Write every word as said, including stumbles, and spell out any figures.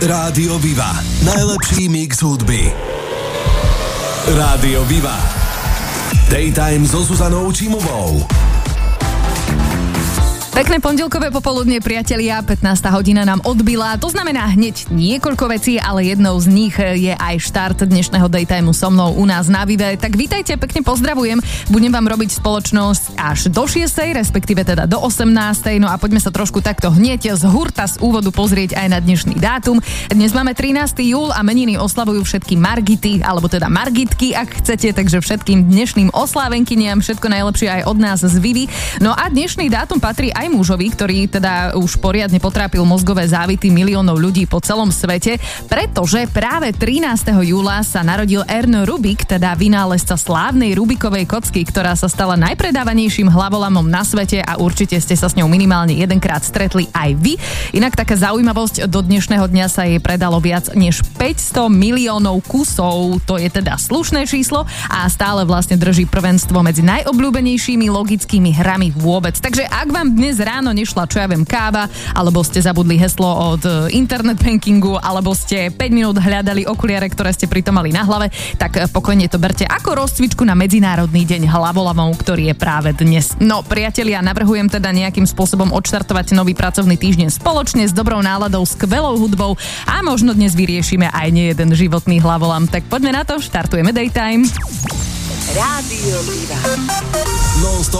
Rádio Viva. Najlepší mix hudby. Rádio Viva. Daytime so Zuzanou Čímovou. Pekné pondelkové popoludnie, priatelia, pätnásta hodina nám odbila. To znamená hneď niekoľko vecí, ale jednou z nich je aj štart dnešného Daytimeu so mnou u nás na Vive. Tak vítajte, pekne pozdravujem. Budem vám robiť spoločnosť až do šiestej, respektíve teda do osemnástej. No a poďme sa trošku takto hneď z hurta z úvodu pozrieť aj na dnešný dátum. Dnes máme trinásteho júla a meniny oslavujú všetky Margity, alebo teda Margitky, ak chcete, takže všetkým dnešným oslávenkyniam všetko najlepšie aj od nás z Vivy. No a dnešný dátum patrí aj mužovi, ktorý teda už poriadne potrápil mozgové závity miliónov ľudí po celom svete, pretože práve trinásteho júla sa narodil Erno Rubik, teda vynálezca slávnej Rubikovej kocky, ktorá sa stala najpredávanejším hlavolamom na svete a určite ste sa s ňou minimálne jedenkrát stretli aj vy. Inak taká zaujímavosť, do dnešného dňa sa jej predalo viac než päťsto miliónov kusov, to je teda slušné číslo a stále vlastne drží prvenstvo medzi najobľúbenejšími logickými hrami vôbec. Takže ak vám dnes ráno nešla, čo ja viem, káva, alebo ste zabudli heslo od internet bankingu, alebo ste päť minút hľadali okuliare, ktoré ste pritom mali na hlave, tak pokojne to berte ako rozcvičku na Medzinárodný deň hlavolamov, ktorý je práve dnes. No, priatelia, navrhujem teda nejakým spôsobom odštartovať nový pracovný týždeň spoločne s dobrou náladou, skvelou hudbou a možno dnes vyriešime aj nejeden životný hlavolam. Tak poďme na to, štartujeme Daytime. Rádio Viva. Non-stop